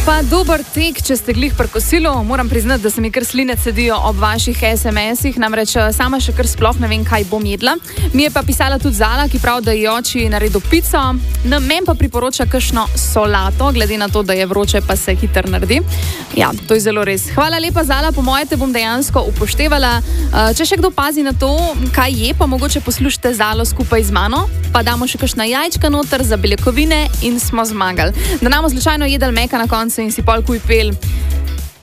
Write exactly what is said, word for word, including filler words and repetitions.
Pa dober tek, če ste glih pri kosilu. Moram priznati, da se mi kar sline cedijo ob vaših es em esih, namreč sama še kar sploh ne vem, kaj bom jedla. Mi je pa pisala tudi Zala, ki pravi, da je oči naredil pico. No, men pa priporoča kakšno solato, glede na to, da je vroče, pa se hitro naredi. Ja, to je zelo res. Hvala lepa, Zala, po moje te bom dejansko upoštevala. Če še kdo pazi na to, kaj je, pa mogoče poslušajte Zalo skupaj z mano, pa damo še kakšna jajčka noter za beljakovine in smo zmagali. Da namo slučajno jedel meka na koncu in si pol kuj pel.